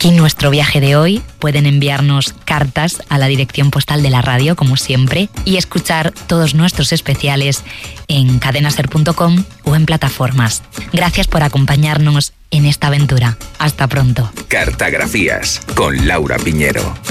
aquí nuestro viaje de hoy. Pueden enviarnos cartas a la dirección postal de la radio, como siempre, y escuchar todos nuestros especiales en cadenaser.com o en plataformas. Gracias por acompañarnos en esta aventura. Hasta pronto. Cartagrafías con Laura Piñero.